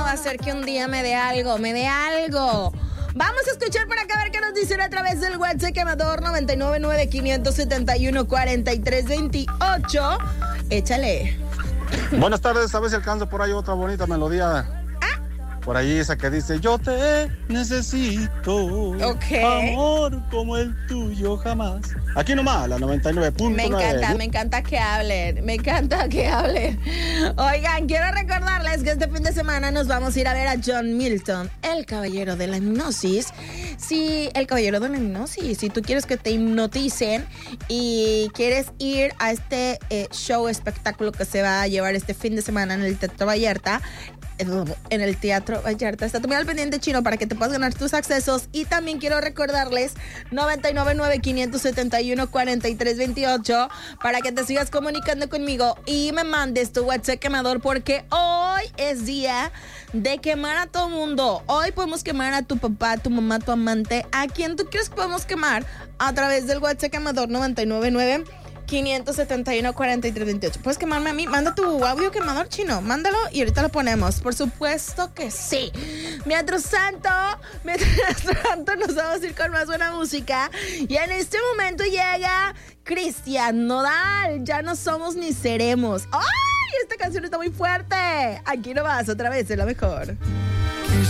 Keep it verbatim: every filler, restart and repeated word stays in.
va a ser que un día me dé algo, me dé algo. Vamos a escuchar para acá a ver qué nos dicen a través del WhatsApp Quemador nueve nueve nueve, cinco siete uno, cuatro tres dos ocho. Échale. Buenas tardes, a ver si alcanzo por ahí otra bonita melodía. Por ahí esa que dice, yo te necesito, okay. Amor como el tuyo jamás. Aquí nomás, la noventa y nueve punto nueve. Me encanta, me encanta que hablen, me encanta que hablen. Oigan, quiero recordarles que este fin de semana nos vamos a ir a ver a John Milton, el caballero de la hipnosis. Sí, el caballero de la hipnosis. Si tú quieres que te hipnoticen y quieres ir a este eh, show, espectáculo que se va a llevar este fin de semana en el Teatro Vallarta, en el Teatro Vallarta. Está muy al pendiente, Chino, para que te puedas ganar tus accesos. Y también quiero recordarles nueve nueve nueve, cinco siete uno, cuatro tres dos ocho para que te sigas comunicando conmigo y me mandes tu WhatsApp quemador, porque hoy es día de quemar a todo mundo. Hoy podemos quemar a tu papá, a tu mamá, a tu amante, a quien tú quieres podemos quemar a través del WhatsApp quemador nueve nueve nueve, cinco siete uno, cuatro tres dos ocho. ¿Puedes quemarme a mí? Manda tu audio quemador, Chino. Mándalo y ahorita lo ponemos. Por supuesto que sí. Mientras tanto, mientras tanto nos vamos a ir con más buena música. Y en este momento llega Cristian Nodal. Ya no somos ni seremos. ¡Ay! Esta canción está muy fuerte. Aquí nomás, otra vez, es la mejor.